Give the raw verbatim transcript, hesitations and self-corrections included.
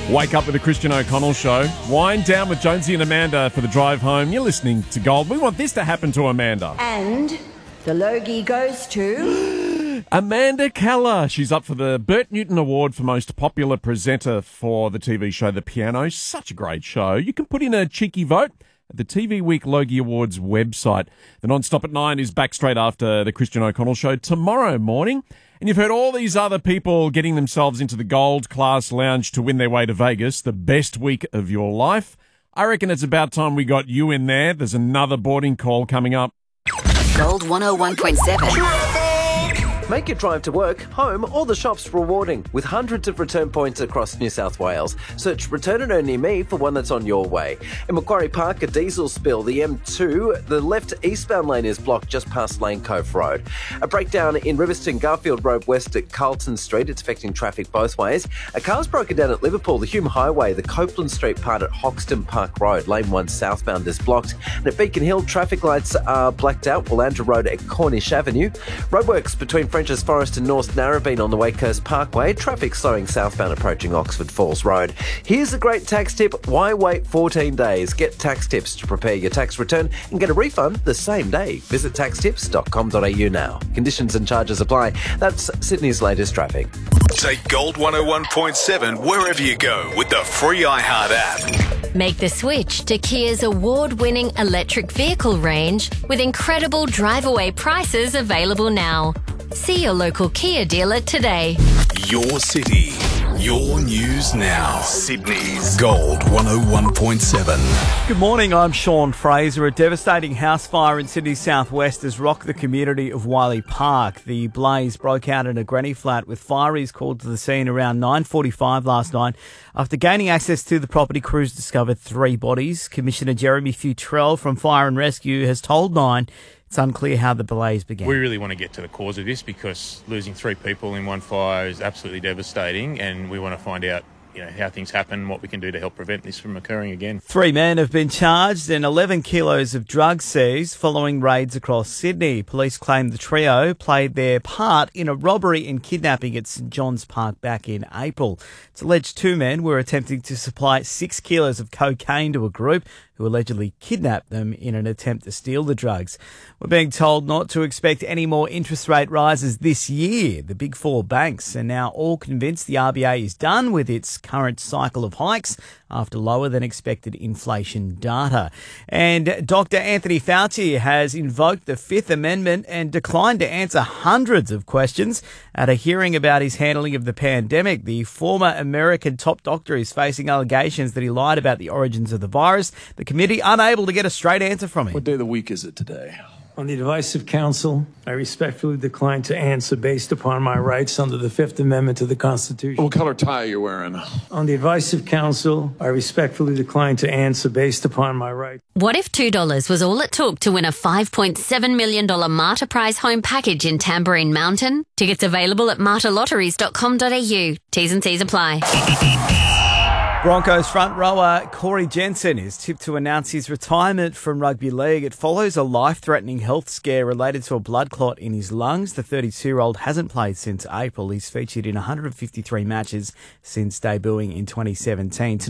Wake up with the Christian O'Connell Show. Wind down with Jonesy and Amanda for the drive home. You're listening to Gold. We want this to happen to Amanda. And the Logie goes to... Amanda Keller. She's up for the Bert Newton Award for Most Popular Presenter for the T V show The Piano. Such a great show. You can put in a cheeky vote at the T V Week Logie Awards website. The Non-Stop at nine is back straight after the Christian O'Connell Show tomorrow morning. And you've heard all these other people getting themselves into the Gold Class Lounge to win their way to Vegas, the best week of your life. I reckon it's about time we got you in there. There's another boarding call coming up. Gold one oh one point seven. Make your drive to work, home, or the shops rewarding with hundreds of return points across New South Wales. Search Return and Earn Near Me for one that's on your way. In Macquarie Park, a diesel spill. The M two, the left eastbound lane is blocked just past Lane Cove Road. A breakdown in Riverston Garfield Road west at Carlton Street. It's affecting traffic both ways. A car's broken down at Liverpool, the Hume Highway, the Copeland Street part at Hoxton Park Road. Lane one southbound is blocked. And at Beacon Hill, traffic lights are blacked out. Willandra Road at Cornish Avenue. Roadworks between French's Forest and North Narrabeen on the Wakehurst Parkway. Traffic slowing southbound approaching Oxford Falls Road. Here's a great tax tip. Why wait fourteen days? Get tax tips to prepare your tax return and get a refund the same day. Visit tax tips dot com dot a u now. Conditions and charges apply. That's Sydney's latest traffic. Take Gold one oh one point seven wherever you go with the free iHeart app. Make the switch to Kia's award-winning electric vehicle range with incredible drive-away prices available now. See your local Kia dealer today. Your city, your news now. Sydney's Gold one oh one point seven. Good morning, I'm Sean Fraser. A devastating house fire in Sydney's southwest has rocked the community of Wiley Park. The blaze broke out in a granny flat with fireys called to the scene around nine forty-five last night. After gaining access to the property, crews discovered three bodies. Commissioner Jeremy Futrell from Fire and Rescue has told Nine it's unclear how the blaze began. We really want to get to the cause of this because losing three people in one fire is absolutely devastating, and we want to find out, you know, how things happen, what we can do to help prevent this from occurring again. Three men have been charged and eleven kilos of drugs seized following raids across Sydney. Police claim the trio played their part in a robbery and kidnapping at St John's Park back in April. It's alleged two men were attempting to supply six kilos of cocaine to a group who allegedly kidnapped them in an attempt to steal the drugs. We're being told not to expect any more interest rate rises this year. The big four banks are now all convinced the R B A is done with its current cycle of hikes after lower than expected inflation data. And Doctor Anthony Fauci has invoked the Fifth Amendment and declined to answer hundreds of questions at a hearing about his handling of the pandemic. The former American top doctor is facing allegations that he lied about the origins of the virus. The committee unable to get a straight answer from him. What day of the week is it today? On the advice of counsel, I respectfully decline to answer based upon my rights under the Fifth Amendment to the Constitution. What color tie are you wearing? On the advice of counsel, I respectfully decline to answer based upon my rights. What if two dollars was all it took to win a five point seven million dollars Marta Prize home package in Tambourine Mountain? Tickets available at marta lotteries dot com dot a u. T's and C's apply. Broncos front rower Corey Jensen is tipped to announce his retirement from rugby league. It follows a life-threatening health scare related to a blood clot in his lungs. The thirty-two-year-old hasn't played since April. He's featured in one hundred fifty-three matches since debuting in twenty seventeen.